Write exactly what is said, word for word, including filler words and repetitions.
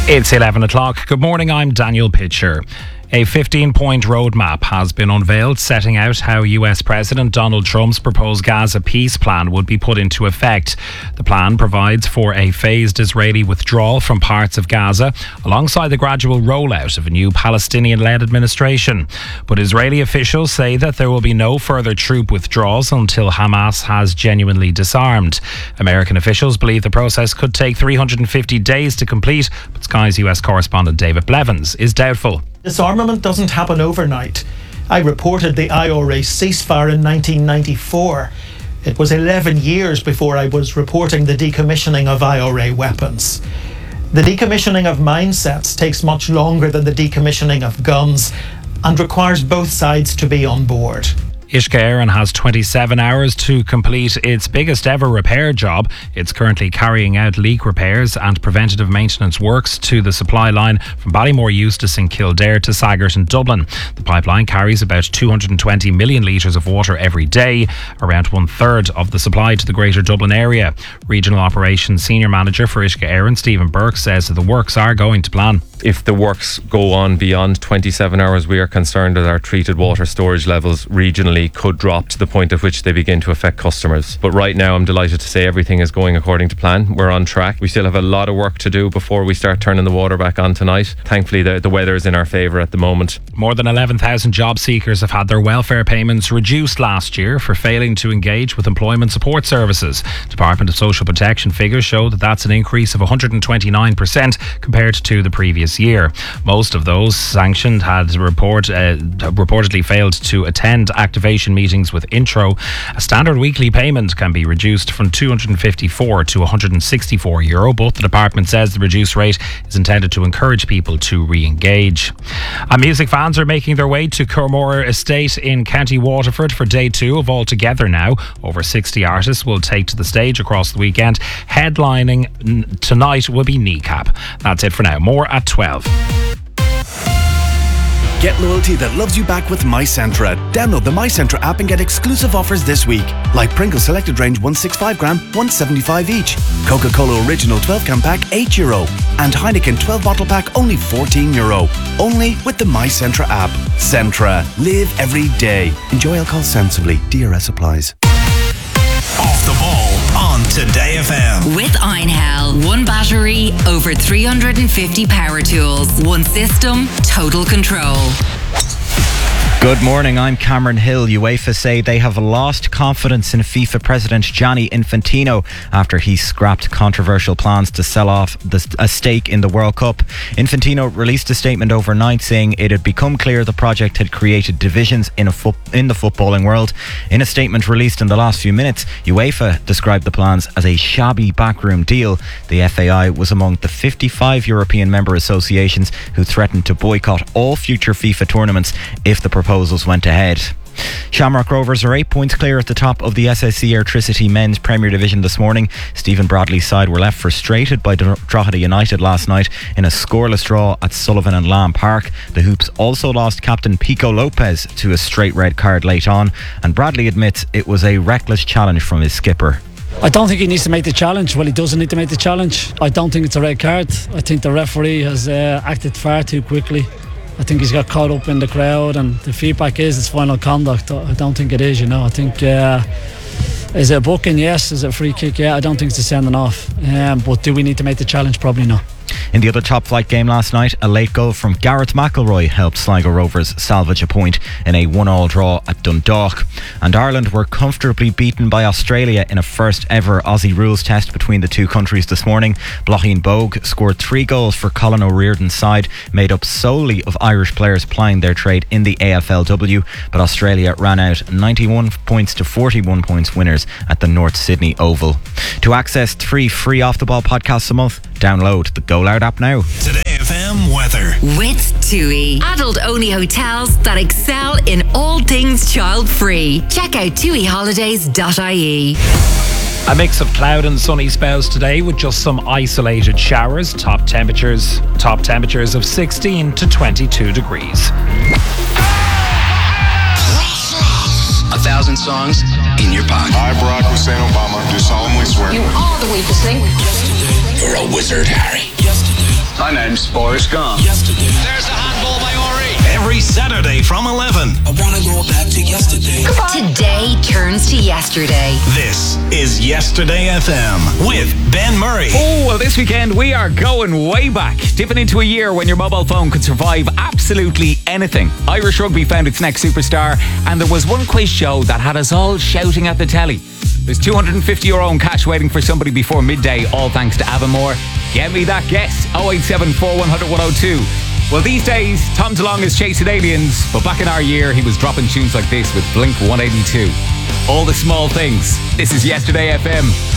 It's eleven o'clock. Good morning, I'm Daniel Pitcher. A fifteen-point roadmap has been unveiled setting out how U S President Donald Trump's proposed Gaza peace plan would be put into effect. The plan provides for a phased Israeli withdrawal from parts of Gaza alongside the gradual rollout of a new Palestinian-led administration. But Israeli officials say that there will be no further troop withdrawals until Hamas has genuinely disarmed. American officials believe the process could take three hundred fifty days to complete, but Sky's U S correspondent David Blevins is doubtful. Disarmament doesn't happen overnight. I reported the I R A ceasefire in nineteen ninety-four. It was eleven years before I was reporting the decommissioning of I R A weapons. The decommissioning of mindsets takes much longer than the decommissioning of guns and requires both sides to be on board. Ishka Éireann has twenty-seven hours to complete its biggest ever repair job. It's currently carrying out leak repairs and preventative maintenance works to the supply line from Ballymore Eustace in Kildare to Saggart in Dublin. The pipeline carries about two hundred twenty million litres of water every day, around one third of the supply to the Greater Dublin area. Regional Operations Senior Manager for Ishka Éireann, Stephen Burke, says that the works are going to plan. If the works go on beyond twenty-seven hours, we are concerned that our treated water storage levels regionally could drop to the point at which they begin to affect customers. But right now I'm delighted to say everything is going according to plan. We're on track. We still have a lot of work to do before we start turning the water back on tonight. Thankfully the, the weather is in our favour at the moment. More than eleven thousand job seekers have had their welfare payments reduced last year for failing to engage with employment support services. Department of Social Protection figures show that that's an increase of one hundred twenty-nine percent compared to the previous year. Most of those sanctioned had report, uh, reportedly failed to attend activation meetings with Intro. A standard weekly payment can be reduced from two hundred fifty-four to one hundred sixty-four euro, but the department says the reduced rate is intended to encourage people to re-engage. And music fans are making their way to Curmore Estate in County Waterford for day two of All Together Now. Over sixty artists will take to the stage across the weekend. Headlining n- tonight will be Kneecap. That's it for now. More at twelve. Get loyalty that loves you back with MyCentra. Download the MyCentra app and get exclusive offers this week. Like Pringles Selected Range one sixty-five gram, one seventy-five each. Coca-Cola Original twelve can pack, eight euro. And Heineken twelve bottle pack, only fourteen euro. Only with the MyCentra app. Centra. Live every day. Enjoy alcohol sensibly. D R S applies. Off the ball on Today F M. With Einhell. One battery, over three hundred fifty power tools. One system, total control. Good morning, I'm Cameron Hill. UEFA say they have lost confidence in FIFA President Gianni Infantino after he scrapped controversial plans to sell off the, a stake in the World Cup. Infantino released a statement overnight saying it had become clear the project had created divisions in, a fo- in the footballing world. In a statement released in the last few minutes, UEFA described the plans as a shabby backroom deal. The F A I was among the fifty-five European member associations who threatened to boycott all future FIFA tournaments if the proposal proposals went ahead. Shamrock Rovers are eight points clear at the top of the S S E Airtricity Men's Premier Division this morning. Stephen Bradley's side were left frustrated by Drogheda United last night in a scoreless draw at Sullivan and Lamb Park. The Hoops also lost captain Pico Lopez to a straight red card late on, and Bradley admits it was a reckless challenge from his skipper. I don't think he needs to make the challenge. Well, he doesn't need to make the challenge. I don't think it's a red card. I think the referee has uh, acted far too quickly. I think he's got caught up in the crowd, and the feedback is it's final conduct. I don't think it is, you know. I think uh, is it a booking? Yes. Is it a free kick? Yeah. I don't think it's a sending off. Um, but do we need to make the challenge? Probably not. In the other top flight game last night, a late goal from Gareth McElroy helped Sligo Rovers salvage a point in a one-all draw at Dundalk. And Ireland were comfortably beaten by Australia in a first ever Aussie rules test between the two countries this morning. Blocheen Bogue scored three goals for Colin O'Riordan's side, made up solely of Irish players plying their trade in the A F L W, but Australia ran out ninety-one points to forty-one points winners at the North Sydney Oval. To access three free Off the Ball podcasts a month, download the Go Loud app now. Today F M weather. With TUI. Adult-only hotels that excel in all things child-free. Check out tui holidays dot I E. A mix of cloud and sunny spells today with just some isolated showers. Top temperatures, top temperatures of sixteen to twenty-two degrees. A thousand songs in your pocket. I, Barack Hussein Obama, do solemnly swear. You are the weakest link. You're a wizard, Harry. My name's Boris Gone. Yesterday. There's a handball by Ori. Every Saturday from eleven. I wanna go back to yesterday. Today turns to yesterday. This is Yesterday F M with Ben Murray. Oh, well, this weekend we are going way back, dipping into a year when your mobile phone could survive absolutely anything. Irish rugby found its next superstar, and there was one quiz show that had us all shouting at the telly. There's two hundred fifty euro in cash waiting for somebody before midday, all thanks to Avamore. Get me that guess, oh eight seven four one hundred one oh two. Well, these days, Tom DeLonge is chasing aliens, but back in our year, he was dropping tunes like this with Blink one eighty-two. All the small things. This is Yesterday F M.